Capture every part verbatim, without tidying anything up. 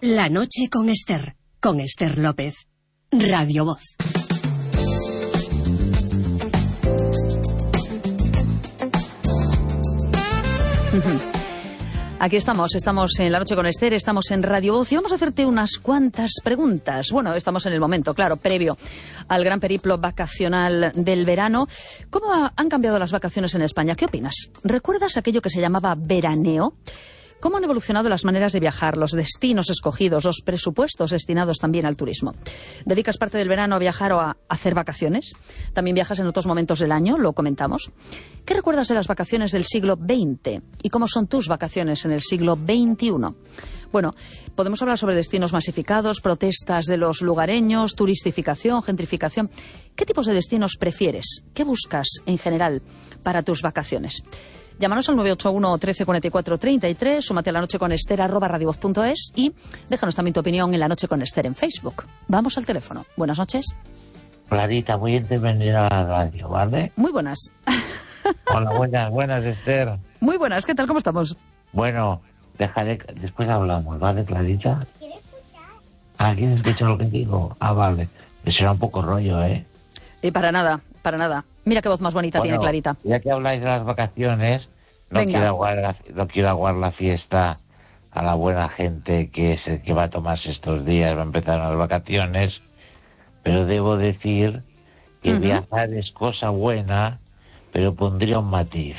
La noche con Esther, con Esther López. Radio Voz. Aquí estamos, estamos en La Noche con Esther, estamos en Radio Voz y vamos a hacerte unas cuantas preguntas. Bueno, estamos en el momento, claro, previo al gran periplo vacacional del verano. ¿Cómo han cambiado las vacaciones en España? ¿Qué opinas? ¿Recuerdas aquello que se llamaba veraneo? ¿Cómo han evolucionado las maneras de viajar, los destinos escogidos, los presupuestos destinados también al turismo? ¿Dedicas parte del verano a viajar o a hacer vacaciones? ¿También viajas en otros momentos del año? Lo comentamos. ¿Qué recuerdas de las vacaciones del siglo veinte? ¿Y cómo son tus vacaciones en el siglo veintiuno? Bueno, podemos hablar sobre destinos masificados, protestas de los lugareños, turistificación, gentrificación. ¿Qué tipos de destinos prefieres? ¿Qué buscas en general para tus vacaciones? Llámanos al nueve ocho uno, trece, cuarenta y cuatro, treinta y tres, súmate a la noche con Esther arroba radiovoz punto es y déjanos también tu opinión en La Noche con Esther en Facebook. Vamos al teléfono. Buenas noches. Clarita, voy a intervenir a la radio, ¿vale? Muy buenas. Hola, buenas, buenas, Esther. Muy buenas, ¿qué tal? ¿Cómo estamos? Bueno, dejaré, después hablamos, ¿vale, Clarita? ¿Quieres escuchar? Ah, ¿quieres escuchar lo que digo? Ah, vale. Me será un poco rollo, ¿eh? Y para nada, para nada. Mira qué voz más bonita bueno, tiene Clarita. Ya que habláis de las vacaciones, no quiero, aguar, no quiero aguar la fiesta a la buena gente que es el que va a tomarse estos días, va a empezar las vacaciones, pero debo decir que uh-huh. viajar es cosa buena, pero pondría un matiz.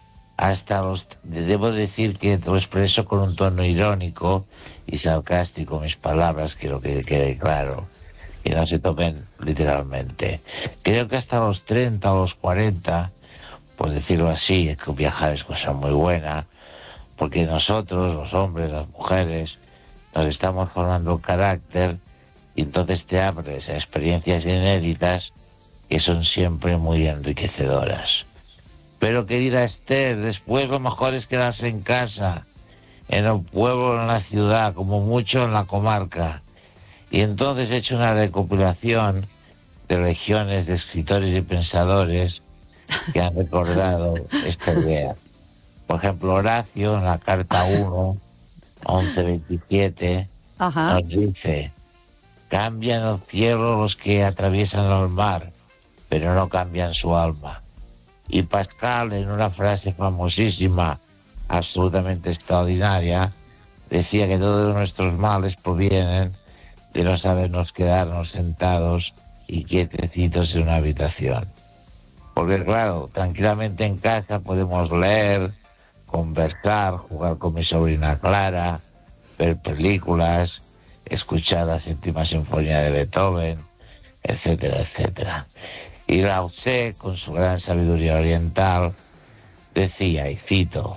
Hasta los, debo decir que lo expreso con un tono irónico y sarcástico mis palabras, quiero que quede claro, que no se tomen literalmente. Creo que hasta los treinta o los cuarenta, por decirlo así, es que viajar es cosa muy buena, porque nosotros, los hombres, las mujeres, nos estamos formando un carácter y entonces te abres a experiencias inéditas que son siempre muy enriquecedoras. Pero, querida Esther, después lo mejor es quedarse en casa, en el pueblo, en la ciudad, como mucho en la comarca. Y entonces he hecho una recopilación de legiones de escritores y pensadores que han recordado esta idea. Por ejemplo, Horacio, en la carta uno, once veintisiete, Ajá. nos dice: cambian el cielo los que atraviesan el mar, pero no cambian su alma. Y Pascal, en una frase famosísima, absolutamente extraordinaria, decía que todos nuestros males provienen de no sabernos quedarnos sentados y quietecitos en una habitación. Porque claro, tranquilamente en casa podemos leer, conversar, jugar con mi sobrina Clara, ver películas, escuchar la séptima sinfonía de Beethoven, etcétera, etcétera. Y Lao Tse, con su gran sabiduría oriental, decía, y cito: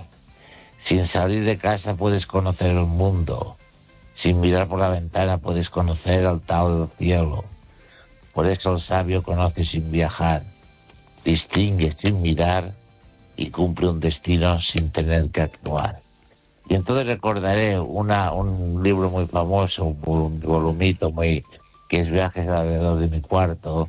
sin salir de casa puedes conocer el mundo, sin mirar por la ventana puedes conocer el Tao del cielo. Por eso el sabio conoce sin viajar, distingue sin mirar y cumple un destino sin tener que actuar. Y entonces recordaré una, un libro muy famoso, un volumito muy, que es Viajes alrededor de mi cuarto,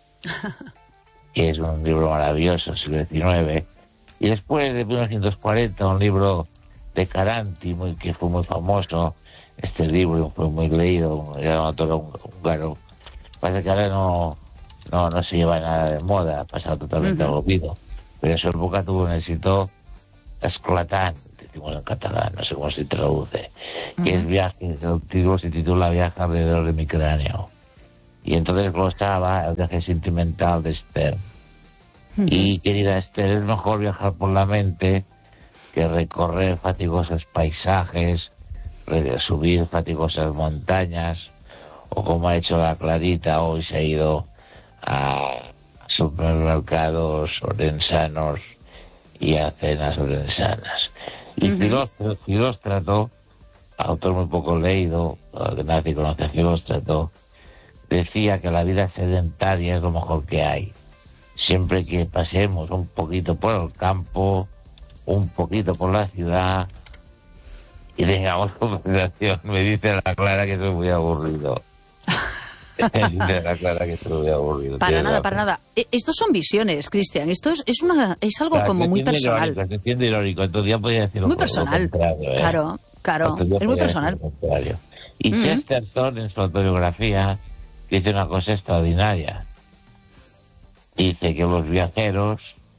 que es un libro maravilloso, siglo diecinueve. Y después de mil novecientos cuarenta, un libro de Caranti, muy, que fue muy famoso. Este libro fue muy leído, era un autor húngaro. Parece que ahora no, no, no se lleva nada de moda, ha pasado totalmente uh-huh. al olvido. Pero en su época tuvo un éxito esclatante, decimos en catalán, no sé cómo se traduce. Uh-huh. Que es viaje, el título se titula Viaje alrededor de mi cráneo. Y entonces glosaba el viaje sentimental de Esther. Uh-huh. Y, querida Esther, es mejor viajar por la mente que recorrer fatigosos paisajes, subir fatigosas montañas, o como ha hecho la Clarita, hoy se ha ido a supermercados orensanos y a cenas orensanas. Y uh-huh. Filóstrato, autor muy poco leído, que nadie conoce a Filóstrato, decía que la vida sedentaria es lo mejor que hay. Siempre que pasemos un poquito por el campo, un poquito por la ciudad y tengamos conversación. Me dice la Clara que soy muy aburrido. La clara que estoy aburrido. Para nada, razón. para nada. E- Estos son visiones, Cristian. Esto es, es, una, es algo Claro, como estoy muy siendo personal. Irónico, estoy siendo irónico, entonces ya podía decir lo, Muy lo personal. contrario, ¿eh? Claro, claro. Otro día Es muy podía decir personal. lo contrario. Y Mm. Chesterton, en su autobiografía, dice una cosa extraordinaria. Dice que los viajeros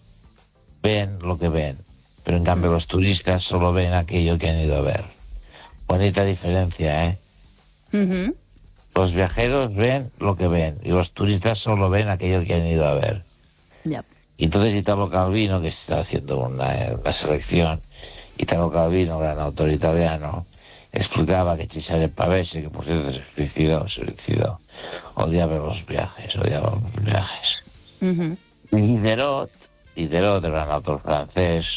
ven lo que ven, pero en cambio los turistas solo ven aquello que han ido a ver. Bonita diferencia, ¿eh? Ujú. Los viajeros ven lo que ven y los turistas solo ven aquello que han ido a ver. Ya. Y entonces Italo Calvino, que está haciendo una, una selección, Italo Calvino, gran autor italiano, explicaba que Cesare Pavese, que por cierto se suicidó, se suicidó, odiaba los viajes, odiaba los viajes. Ujú. Y Diderot, Diderot, el gran autor francés,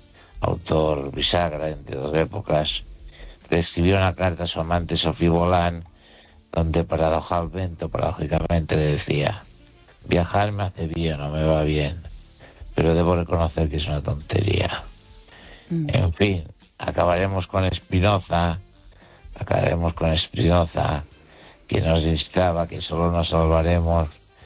autor bisagra entre dos épocas, le escribió una carta a su amante Sophie Volant, donde paradojalmente, paradójicamente le decía: viajar me hace bien o me va bien, pero debo reconocer que es una tontería. Mm. En fin, acabaremos con Spinoza, acabaremos con Spinoza, que nos instaba que solo nos salvaremos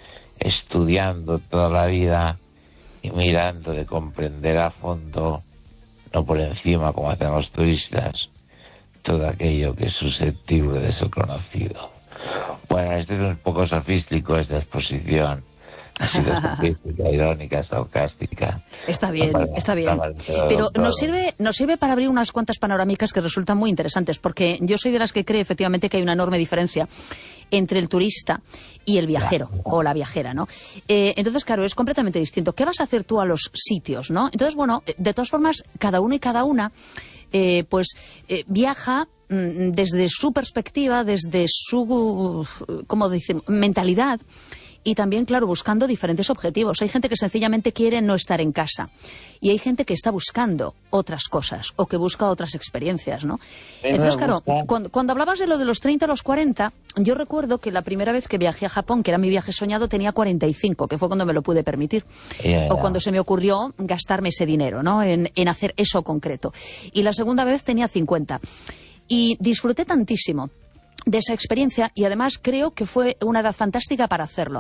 estudiando toda la vida y mirando de comprender a fondo, no por encima como hacen los turistas, todo aquello que es susceptible de ser conocido. Bueno, este es un poco sofístico, esta exposición. Ha sido sofística, irónica, sarcástica. Está bien, está bien. Pero nos sirve, nos sirve para abrir unas cuantas panorámicas que resultan muy interesantes, porque yo soy de las que cree efectivamente que hay una enorme diferencia entre el turista y el viajero, o la viajera, ¿no? Eh, entonces, claro, es completamente distinto. ¿Qué vas a hacer tú a los sitios, no? Entonces, bueno, de todas formas, cada uno y cada una, eh, pues, eh, viaja mm, desde su perspectiva, desde su, ¿cómo decir?, mentalidad. Y también, claro, buscando diferentes objetivos. Hay gente que sencillamente quiere no estar en casa. Y hay gente que está buscando otras cosas o que busca otras experiencias, ¿no? Entonces, claro, cuando, cuando hablabas de lo de los treinta a los cuarenta, yo recuerdo que la primera vez que viajé a Japón, que era mi viaje soñado, tenía cuarenta y cinco, que fue cuando me lo pude permitir. Yeah. O cuando se me ocurrió gastarme ese dinero, ¿no? En, en hacer eso concreto. Y la segunda vez tenía cincuenta. Y disfruté tantísimo de esa experiencia y además creo que fue una edad fantástica para hacerlo.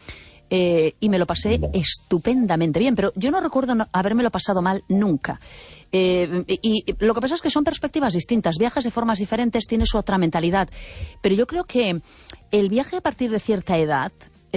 Eh, y me lo pasé estupendamente bien, pero yo no recuerdo no, habérmelo pasado mal nunca. Eh, y, y lo que pasa es que son perspectivas distintas, viajas de formas diferentes, tienes otra mentalidad, pero yo creo que el viaje a partir de cierta edad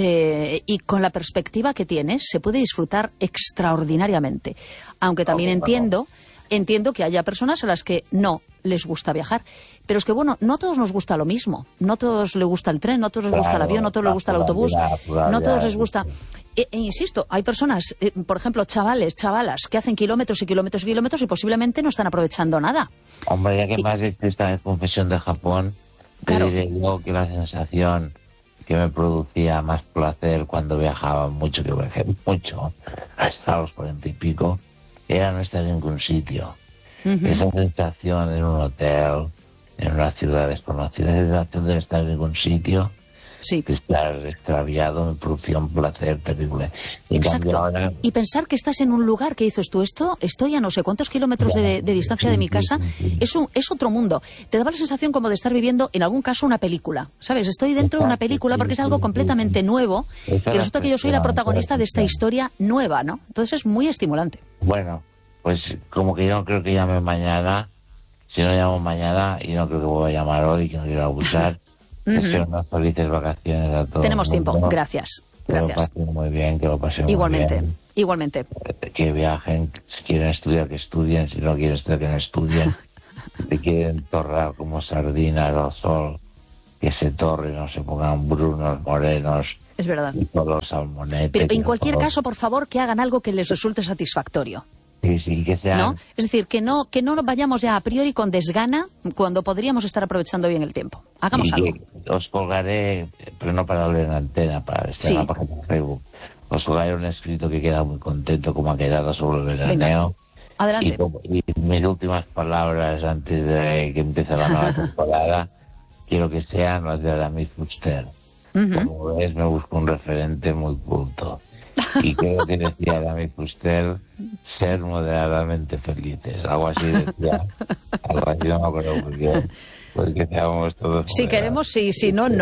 eh, y con la perspectiva que tienes se puede disfrutar extraordinariamente, aunque también entiendo entiendo que haya personas a las que no les gusta viajar. Pero es que, bueno, no a todos nos gusta lo mismo. No a todos les gusta el tren, no a todos les gusta el avión, no a todos les gusta el autobús, no a todos les gusta... E, e insisto, hay personas, eh, por ejemplo, chavales, chavalas, que hacen kilómetros y kilómetros y kilómetros y posiblemente no están aprovechando nada. Hombre, ya que y... más hecho esta confesión de Japón, claro, te diré yo que la sensación que me producía más placer cuando viajaba mucho, que viajé mucho, hasta los cuarenta y pico, era no estar en ningún sitio. Uh-huh. Esa sensación en un hotel, en una ciudad desconocida, esa sensación de estar en ningún sitio, sí, de estar extraviado, me producía un placer terrible. Y Exacto. Ahora... Y pensar que estás en un lugar que dices tú, esto, estoy a no sé cuántos kilómetros de, de distancia de mi casa, es, un, es otro mundo. Te daba la sensación como de estar viviendo, en algún caso, una película. ¿Sabes? Estoy dentro Exacto. de una película porque es algo completamente nuevo y resulta que yo soy la protagonista de esta historia nueva, ¿no? Entonces es muy estimulante. Bueno, pues como que yo no creo que llame mañana, si no llamo mañana, y no creo que voy a llamar hoy, que no quiero abusar. Uh-huh. Deseo unas felices vacaciones a todos. Tenemos tiempo, gracias. Que gracias. lo pasen muy bien, que lo pasen igualmente, muy bien. Igualmente, que viajen, si quieren estudiar, que estudien, si no quieren estudiar, que no estudien. Si quieren torrar como sardinas al sol, que se torren, no se pongan brunos, morenos. Es verdad. Y todos salmonetes. Pero en cualquier todos... caso, por favor, que hagan algo que les resulte satisfactorio. Sí, sí, que sean... ¿No? Es decir, que no que no nos vayamos ya a priori con desgana cuando podríamos estar aprovechando bien el tiempo. Hagamos y algo. Os colgaré, pero no para hablar en antena, para estar sí. en la página de Facebook. Os colgaré un escrito que queda muy contento como ha quedado sobre el veraneo. Adelante. Y, y mis últimas palabras antes de que empiece la nueva temporada quiero que sean las de Aramis Fuster. Uh-huh. Como ves, me busco un referente muy culto. Y creo que decía Aramis Fuster, ser moderadamente felices. Algo así decía. Algo así no me acuerdo porque, porque seamos todos. Si queremos, sí. Si no, no.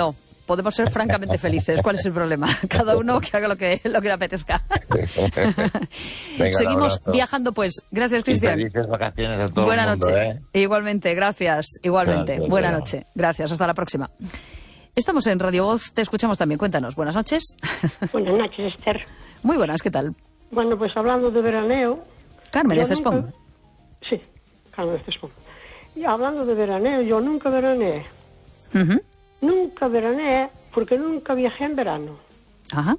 podemos ser francamente felices. ¿Cuál es el problema? Cada uno que haga lo que, lo que le apetezca. Venga, seguimos viajando, pues. Gracias, Cristian. Felices vacaciones a todo Buena el mundo, noche. ¿eh? Igualmente, gracias. Igualmente. Gracias, Buena bueno. noche. Gracias. Hasta la próxima. Estamos en Radio Voz. Te escuchamos también. Cuéntanos. Buenas noches. Buenas noches, Esther. Muy buenas. ¿Qué tal? Bueno, pues hablando de veraneo... Carmen de yo Cespón. nunca- Sí, Carmen de Cespón. Y hablando de veraneo, yo nunca veraneé. Ujú. Nunca veraneé porque nunca viajé en verano. Ajá.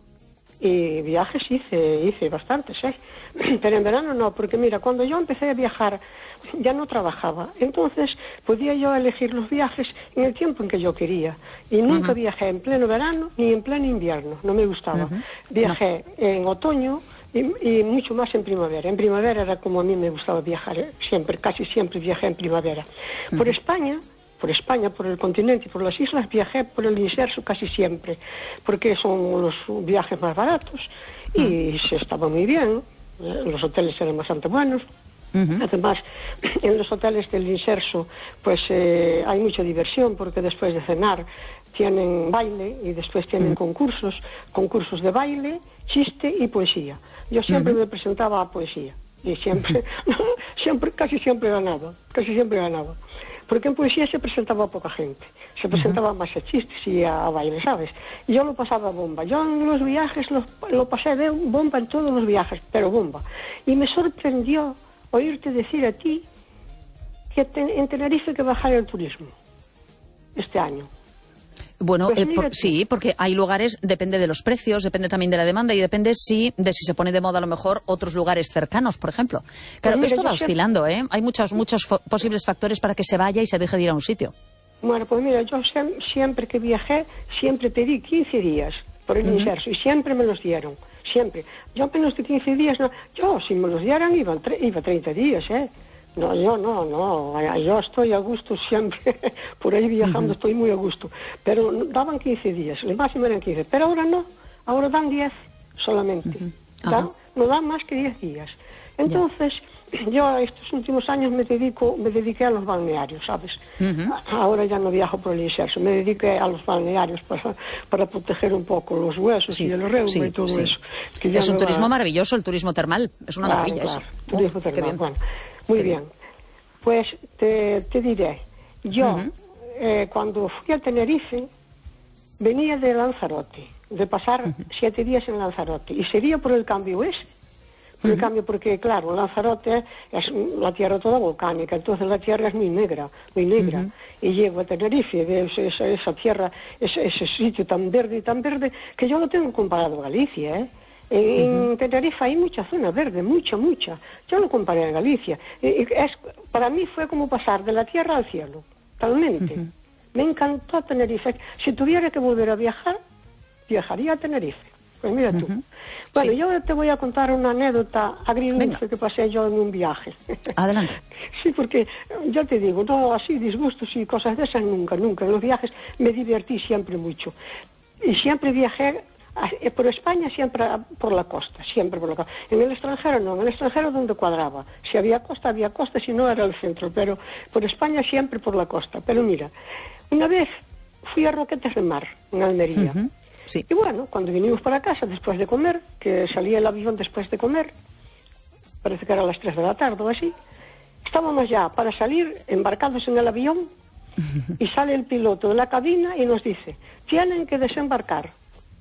Y viajes hice, hice bastantes, ¿eh? Pero en verano no, porque mira, cuando yo empecé a viajar ya no trabajaba. Entonces podía yo elegir los viajes en el tiempo en que yo quería. Y nunca Ujú. viajé en pleno verano ni en pleno invierno, no me gustaba. Ujú. Viajé en otoño y, y mucho más en primavera. En primavera era como a mí me gustaba viajar, ¿eh? Siempre, casi siempre viajé en primavera. Por España... Por España, por el continente y por las islas, viajé por el inserso casi siempre, porque son los viajes más baratos y se estaba muy bien, eh, los hoteles eran bastante buenos. Ujú. Además, en los hoteles del inserso, pues eh, hay mucha diversión, porque después de cenar tienen baile y después tienen concursos, concursos de baile, chiste y poesía. Yo siempre me presentaba a poesía y siempre, siempre, casi siempre ganaba, casi siempre ganaba. Porque en poesía se presentaba poca gente, se presentaba más a chistes y a baile, ¿sabes? Y yo lo pasaba bomba. Yo en los viajes lo, lo pasé de bomba en todos los viajes, pero bomba. Y me sorprendió oírte decir a ti que te, en Tenerife que bajar el turismo este año. Bueno, Pues eh, mira por- tú. sí, porque hay lugares, depende de los precios, depende también de la demanda y depende si de si se pone de moda a lo mejor otros lugares cercanos, por ejemplo. Claro, mira, esto yo va siempre- oscilando, ¿eh? Hay muchos, muchos fo- posibles factores para que se vaya y se deje de ir a un sitio. Bueno, pues mira, yo siem- siempre que viajé, siempre pedí quince días por el inserso y siempre me los dieron, siempre. Yo menos de quince días, no. Yo, si me los dieran, iba, tre- iba treinta días, ¿eh? No, yo no, no, yo estoy a gusto siempre, por ahí viajando estoy muy a gusto. Pero daban quince días, el máximo eran quince, pero ahora no, ahora dan diez solamente. Ajá. Dan- no dan más que diez días. Entonces, yo estos últimos años me dedico, me dediqué a los balnearios, ¿sabes? A- Ahora ya no viajo por el inserso, me dediqué a los balnearios para, para proteger un poco los huesos Sí, y el reuma sí, y todo sí. eso. Que ya Es un me va- turismo maravilloso, el turismo termal. Es una Claro, maravilla claro, eso. turismo Uf, qué termal, bien. bueno, muy Qué bien. Pues te, te diré, yo Ujú. eh, cuando fui a Tenerife venía de Lanzarote, de pasar siete días en Lanzarote, y sería por el cambio ese, por el cambio porque, claro, Lanzarote es la tierra toda volcánica, entonces la tierra es muy negra, muy negra, y llego a Tenerife, veo esa, esa, esa tierra, ese, ese sitio tan verde y tan verde, que yo lo tengo comparado a Galicia, ¿eh? En Tenerife hay mucha zona verde, mucha, mucha. Yo lo comparé a Galicia. Y- y es, para mí fue como pasar de la tierra al cielo, totalmente. Me encantó Tenerife. Si tuviera que volver a viajar, viajaría a Tenerife. Pues mira tú. Bueno, Sí. yo te voy a contar una anécdota agridulce Venga. que pasé yo en un viaje. Adelante. Sí, porque ya te digo, no así disgustos y cosas de esas nunca, nunca. En los viajes me divertí siempre mucho. Y siempre viajé a- eh, por España, siempre a- por la costa, siempre por la costa. En el extranjero no, en el extranjero donde cuadraba. Si había costa, había costa, si no era el centro. Pero por España siempre por la costa. Pero mira, una vez fui a Roquetas de Mar, en Almería. Ujú. Sí. Y bueno, cuando vinimos para casa después de comer, que salía el avión después de comer, parece que era a las tres de la tarde o así, estábamos ya para salir embarcados en el avión y sale el piloto de la cabina y nos dice, tienen que desembarcar,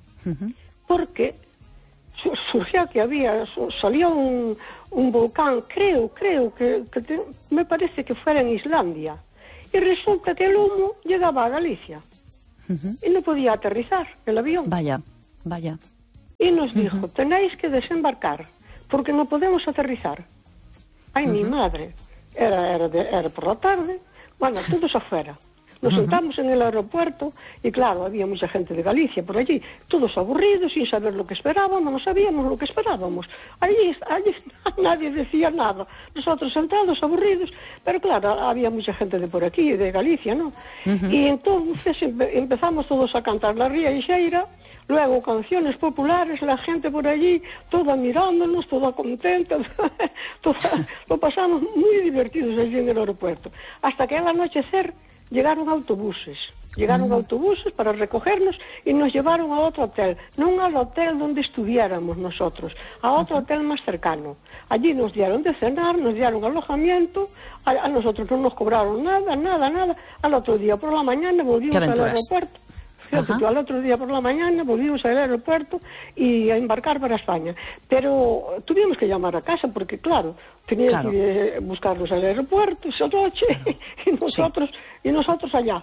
porque su- surgió que había, su- salió un, un volcán, creo, creo que, que te- me parece que fuera en Islandia, y resulta que el humo llegaba a Galicia y no podía aterrizar el avión. Vaya, vaya. Y nos dijo, tenéis que desembarcar, porque no podemos aterrizar. Ay, mi madre. Era, era, de- era por la tarde. Bueno, todos afuera. Nos sentamos en el aeropuerto y claro, había mucha gente de Galicia por allí, todos aburridos, sin saber lo que esperábamos, no sabíamos lo que esperábamos. Allí, allí nadie decía nada. Nosotros sentados, aburridos, pero claro, había mucha gente de por aquí, de Galicia, ¿no? Y entonces empe- empezamos todos a cantar la Ría y Xeira, luego canciones populares, la gente por allí, toda mirándonos, toda contenta, toda- lo pasamos muy divertidos allí en el aeropuerto. Hasta que al anochecer llegaron autobuses Llegaron mm. autobuses para recogernos e nos llevaron a outro hotel, non al hotel donde estuviéramos nosotros, a outro hotel máis cercano. Allí nos dieron de cenar, nos dieron alojamiento, a, a nosotros non nos cobraron nada, nada, nada. Al outro día por la mañana volvimos al aeropuerto. Fíjate, tú, al otro día por la mañana volvimos al aeropuerto y a embarcar para España. Pero tuvimos que llamar a casa porque, claro, tenían claro. que eh, buscarnos al aeropuerto esa noche claro. y nosotros sí. y nosotros allá.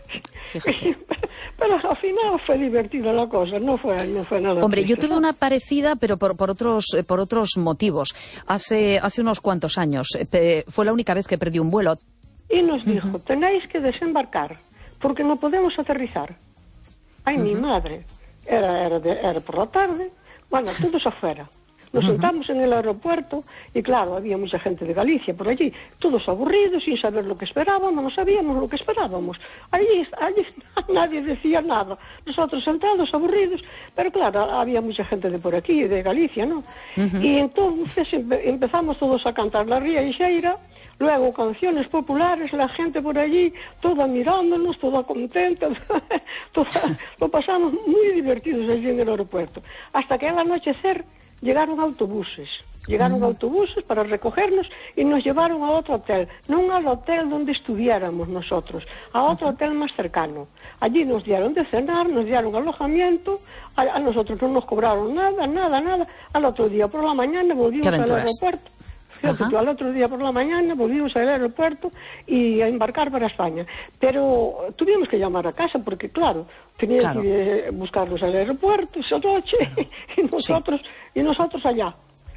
Pero al final fue divertida la cosa, no fue, no fue nada. Hombre, triste. Yo tuve una parecida, pero por, por otros por otros motivos. Hace hace unos cuantos años eh, fue la única vez que perdí un vuelo. Y nos dijo, uh-huh. tenéis que desembarcar porque no podemos aterrizar. Ay, uh-huh. mi madre, era, era, de, era por la tarde, bueno, todos afuera. Nos uh-huh. sentamos en el aeropuerto y claro, había mucha gente de Galicia por allí, todos aburridos, sin saber lo que esperábamos, no sabíamos lo que esperábamos. Allí, allí nadie decía nada, nosotros sentados, aburridos, pero claro, había mucha gente de por aquí, de Galicia, ¿no? Uh-huh. Y entonces empe- empezamos todos a cantar la Ría y Xeira. Luego canciones populares, la gente por allí, toda mirándonos, toda contenta, toda, lo pasamos muy divertidos allí en el aeropuerto. Hasta que al anochecer llegaron autobuses, llegaron mm. autobuses para recogernos y nos llevaron a otro hotel, non al hotel donde estuviéramos nosotros, a otro uh-huh. hotel más cercano. Allí nos dieron de cenar, nos dieron alojamiento, a, a nosotros no nos cobraron nada, nada, nada. Al otro día por la mañana volvimos al aeropuerto. Fíjate, tú, al otro día por la mañana volvimos al aeropuerto y a embarcar para España. Pero tuvimos que llamar a casa porque, claro, tenían claro. que eh, buscarnos al aeropuerto esa noche claro. y nosotros sí. y nosotros allá.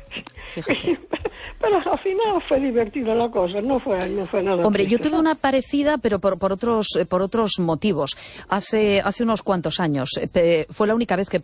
Pero al final fue divertida la cosa, no fue, no fue nada. Hombre, triste. Yo tuve una parecida, pero por, por otros por otros motivos. Hace hace unos cuantos años eh, fue la única vez que